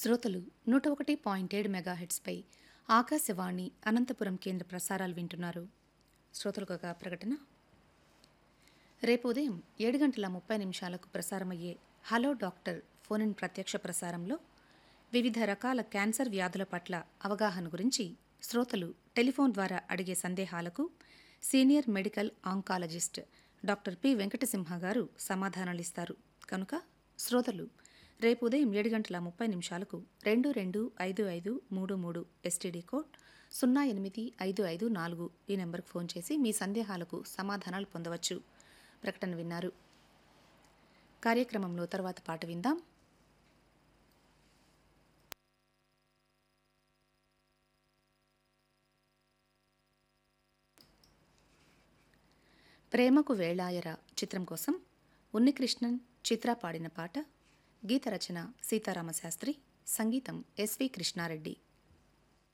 శ్రోతలు 101.7 మెగాహెట్స్పై ఆకాశవాణి అనంతపురం కేంద్ర ప్రసారాలు వింటున్నారు. శ్రోతలకు ఒక ప్రకటన. రేపు ఉదయం 7:30 ప్రసారమయ్యే హలో డాక్టర్ ఫోన్ ఇన్ ప్రత్యక్ష ప్రసారంలో వివిధ రకాల క్యాన్సర్ వ్యాధుల పట్ల అవగాహన గురించి శ్రోతలు టెలిఫోన్ ద్వారా అడిగే సందేహాలకు senior medical oncologist doctor P Venkatasimha గారు సమాధానాలిస్తారు. కనుక శ్రోతలు రేపు ఉదయం 7:30 225533 ఎస్టీడీ కోడ్ 08554 ఈ నెంబర్కు ఫోన్ చేసి మీ సందేహాలకు సమాధానాలు పొందవచ్చు. ప్రకటన విన్నారు. కార్యక్రమంలో తర్వాత పాట విందాం. ప్రేమకు వేళాయరా చిత్రం కోసం ఉన్నికృష్ణన్ చిత్ర పాడిన పాట. గీత రచన సీతారామశాస్త్రి, సంగీతం ఎస్వి కృష్ణారెడ్డి.